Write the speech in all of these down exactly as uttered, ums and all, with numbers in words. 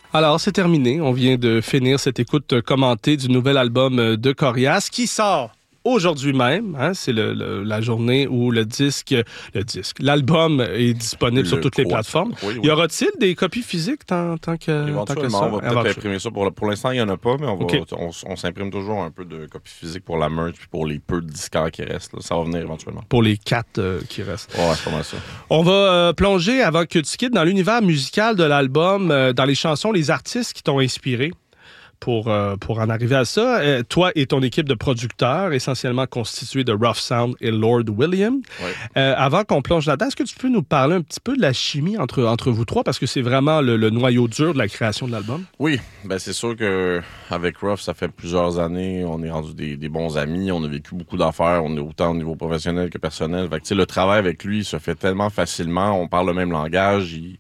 Alors, c'est terminé. On vient de finir cette écoute commentée du nouvel album de Corias qui sort aujourd'hui même. Hein, c'est le, le, la journée où le disque, le disque, l'album est disponible le sur toutes les quoi? plateformes. Oui, oui. Y aura-t-il des copies physiques tant, tant que Éventuellement, tant que ça? on va peut-être imprimer ça. Pour, pour l'instant, il n'y en a pas, mais on, va, okay. on, on s'imprime toujours un peu de copies physiques pour la merch puis pour les peu de disquaires qui restent. Là. Ça va venir éventuellement. Pour les quatre euh, qui restent. Ouais, c'est pas mal ça. On va euh, plonger, avant que tu quittes, dans l'univers musical de l'album, euh, dans les chansons, les artistes qui t'ont inspiré. Pour, euh, pour en arriver à ça, euh, toi et ton équipe de producteurs, essentiellement constituée de Rough Sound et Lord William. Oui. Euh, avant qu'on plonge là-dedans, est-ce que tu peux nous parler un petit peu de la chimie entre, entre vous trois? Parce que c'est vraiment le, le noyau dur de la création de l'album. Oui, ben c'est sûr qu'avec Rough, ça fait plusieurs années. On est rendu des, des bons amis. On a vécu beaucoup d'affaires. On est autant au niveau professionnel que personnel. Fait que, le travail avec lui se fait tellement facilement. On parle le même langage. Il...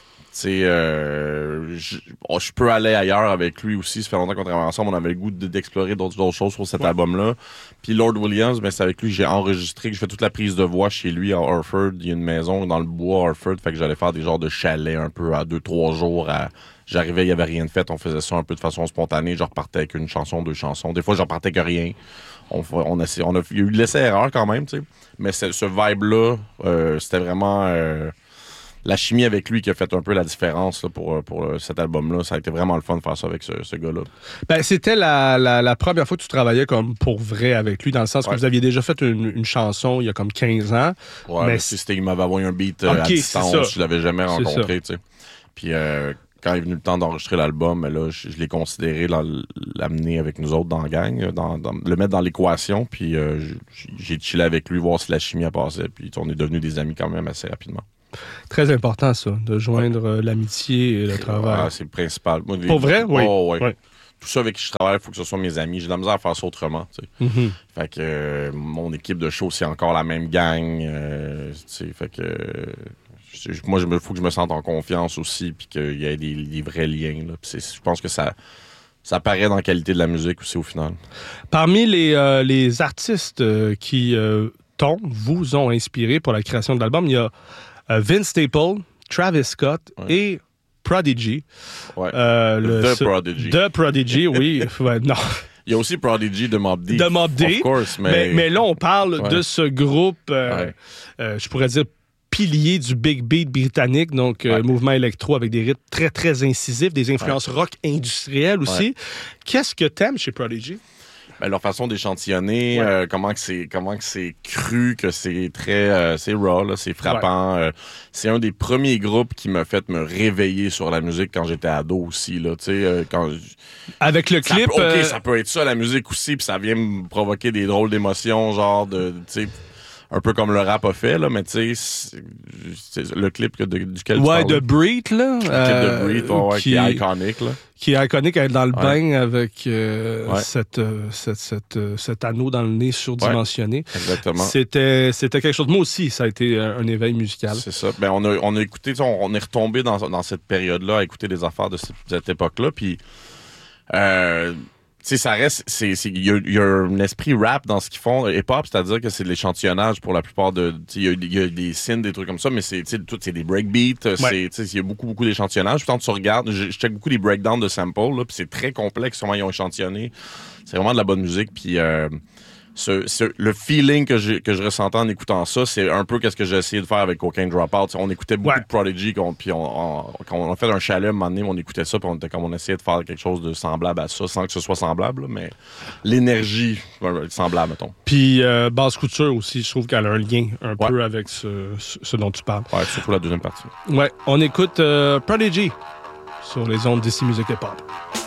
Euh, je, oh, je peux aller ailleurs avec lui aussi. Ça fait longtemps qu'on travaille ensemble. On avait le goût d'explorer d'autres, d'autres choses sur cet ouais. album-là. Puis Lord Williams, ben, c'est avec lui que j'ai enregistré, que je fais toute la prise de voix chez lui à Harford. Il y a une maison dans le bois à Harford. Fait que j'allais faire des genres de chalets un peu à deux, trois jours. À... J'arrivais, il n'y avait rien de fait. On faisait ça un peu de façon spontanée. Je repartais avec une chanson, deux chansons. Des fois, je repartais avec rien. On, on, a, on a, il y a eu de l'essai-erreur quand même, tu sais. Mais ce vibe-là, euh, c'était vraiment... Euh, la chimie avec lui qui a fait un peu la différence là, pour, pour cet album-là. Ça a été vraiment le fun de faire ça avec ce, ce gars-là. Ben, c'était la, la, la première fois que tu travaillais comme pour vrai avec lui, dans le sens ouais. que vous aviez déjà fait une, une chanson il y a comme quinze ans. Ouais, mais si c'était, il m'avait envoyé un beat euh, okay, à distance, je l'avais jamais rencontré. Tu sais. Puis euh, quand est venu le temps d'enregistrer l'album, là, je, je l'ai considéré là, l'amener avec nous autres dans la gang, dans, dans, le mettre dans l'équation. Puis euh, j'ai chillé avec lui, voir si la chimie a passé. Puis on est devenus des amis quand même assez rapidement. Très important, ça, de joindre ouais. l'amitié et le travail. Ah, c'est le principal. Moi, Pour vrai? Oui. Oh, ouais. ouais. Tout ça avec qui je travaille, il faut que ce soit mes amis. J'ai de la misère à faire ça autrement. Tu sais. Mm-hmm. Fait que euh, mon équipe de show, c'est encore la même gang. Euh, tu sais, fait que euh, moi, il faut que je me sente en confiance aussi puis qu'il y ait des, des vrais liens. Là. Puis je pense que ça... Ça paraît dans la qualité de la musique aussi, au final. Parmi les, euh, les artistes euh, qui euh, t'ont, vous ont inspiré pour la création de l'album, il y a euh, Vince Staples, Travis Scott ouais. et Prodigy. Ouais. Euh, le, The ce, Prodigy. The Prodigy, oui. ouais, non. Il y a aussi Prodigy de Mobb Deep. De Mobb Deep. Of course, mais... mais... Mais là, on parle ouais. de ce groupe, euh, ouais. euh, je pourrais dire, pilier du big beat britannique, donc euh, ouais. mouvement électro avec des rythmes très, très incisifs, des influences ouais. rock industrielles aussi. Ouais. Qu'est-ce que t'aimes chez Prodigy? Ben, leur façon d'échantillonner, ouais. euh, comment que c'est comment que c'est cru, que c'est très euh, c'est raw, là, c'est frappant. Ouais. Euh, c'est un des premiers groupes qui m'a fait me réveiller sur la musique quand j'étais ado aussi, là, tu sais, euh, quand avec le ça clip. Peut, ok, euh... ça peut être ça la musique aussi, puis ça vient me provoquer des drôles d'émotions, genre de, tu sais. Un peu comme le rap a fait, là, mais tu sais, c'est le clip que de, duquel tu ouais, parles. de Breathe, là. Le euh, clip de Breathe, ouais, ouais, qui, qui est iconique, là. Qui est iconique, elle est dans le ouais. bain avec euh, ouais. cette, euh, cette, cette, euh, cet anneau dans le nez surdimensionné. Ouais, exactement. C'était, c'était quelque chose. Moi aussi, ça a été un, un éveil musical. C'est ça. Ben, on a, on a écouté, on, on est retombé dans, dans cette période-là à écouter des affaires de cette, cette époque-là, puis... Euh, tu sais, ça reste, c'est, c'est, il y a, y a un esprit rap dans ce qu'ils font, hip-hop, c'est-à-dire que c'est de l'échantillonnage pour la plupart de, tu sais, il y, y a des synths, des trucs comme ça, mais c'est, tu sais, tout, c'est des breakbeats, ouais. c'est, tu sais, il y a beaucoup, beaucoup d'échantillonnage. Puis quand tu regardes, je, je check beaucoup les breakdowns de samples, là, puis c'est très complexe comment ils ont échantillonné. C'est vraiment de la bonne musique, puis euh, ce, ce, le feeling que, j'ai, que je ressentais en écoutant ça, c'est un peu qu'est-ce que j'ai essayé de faire avec Cocaine Dropout. On écoutait beaucoup ouais. de Prodigy, puis on, on, quand on a fait un chalet, un moment donné, on écoutait ça, puis on était comme on essayait de faire quelque chose de semblable à ça, sans que ce soit semblable, là, mais l'énergie semblable, mettons. Puis euh, Basse Couture aussi, je trouve qu'elle a un lien un ouais. peu avec ce, ce dont tu parles. Ouais, surtout la deuxième partie. Ouais, on écoute euh, Prodigy sur les ondes d'Ici Musique Hip Hop.